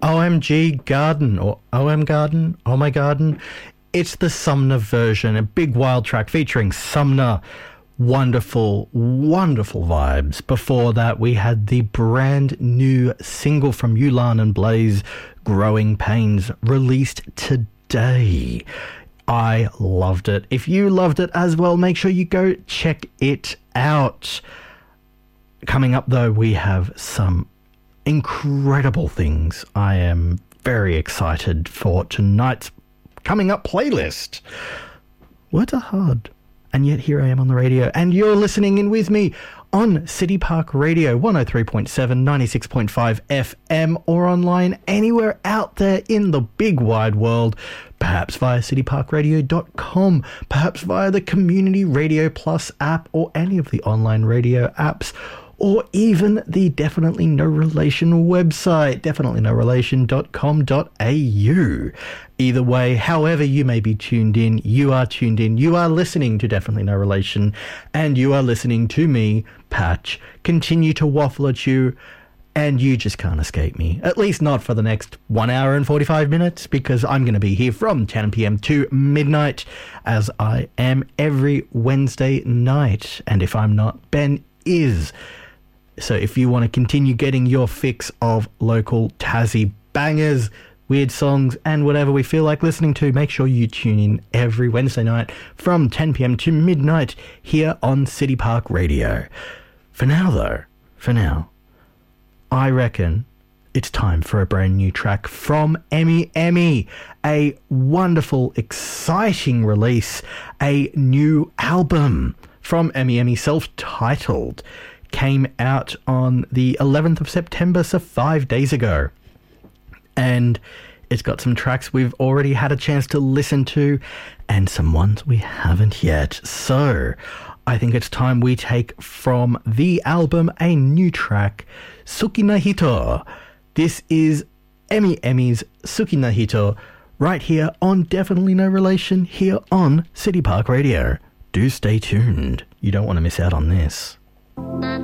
OMG Garden or OM Garden, Oh My Garden. It's the Sumner version, a big wild track featuring Sumner. Wonderful, wonderful vibes. Before that, we had the brand new single from Yulan and Blaze, Growing Pains, released today. I loved it. If you loved it as well, make sure you go check it out. Coming up, though, we have some incredible things. I am very excited for tonight's coming up playlist. Words are hard. And yet here I am on the radio, and you're listening in with me on City Park Radio, 103.7, 96.5 FM, or online anywhere out there in the big wide world, perhaps via cityparkradio.com, perhaps via the Community Radio Plus app or any of the online radio apps, or even the Definitely No Relation website, definitelynorelation.com.au. Either way, however you may be tuned in, you are listening to Definitely No Relation, and you are listening to me, Patch, continue to waffle at you, and you just can't escape me. At least not for the next 1 hour and 45 minutes, because I'm going to be here from 10 p.m. to midnight, as I am every Wednesday night. And if I'm not, Ben is. So if you want to continue getting your fix of local Tassie bangers, weird songs, and whatever we feel like listening to, make sure you tune in every Wednesday night from 10 p.m. to midnight here on City Park Radio. For now, I reckon it's time for a brand new track from Emmy, a wonderful, exciting release, a new album from Emmy, self-titled. Came out on the 11th of September, so 5 days ago. And it's got some tracks we've already had a chance to listen to and some ones we haven't yet. So I think it's time we take from the album a new track, Suki na Hito. This is Emmy's Suki na Hito right here on Definitely No Relation here on City Park Radio. Do stay tuned. You don't want to miss out on this.